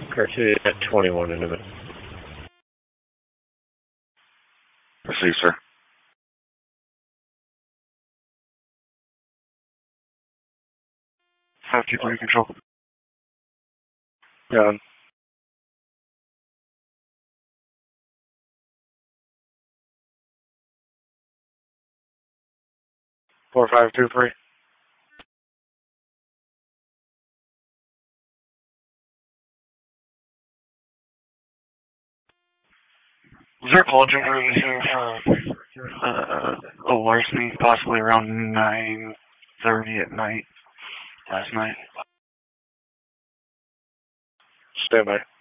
Cartier at 21 in a minute. Receive, sir. 523 control. Gun. 4523. Was there a call generated here a larceny possibly around 9:30 at night last night? Stand by.